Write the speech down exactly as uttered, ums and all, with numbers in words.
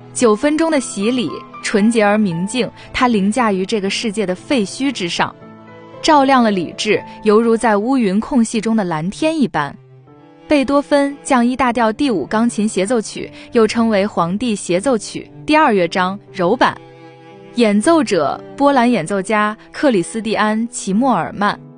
九分钟的洗礼，纯洁而明净，它凌驾于这个世界的废墟之上，照亮了理智，犹如在乌云空隙中的蓝天一般。贝多芬降一大调第五钢琴协奏曲又称为皇帝协奏曲，第二乐章柔版，演奏者波兰演奏家克里斯蒂安·齐默尔曼。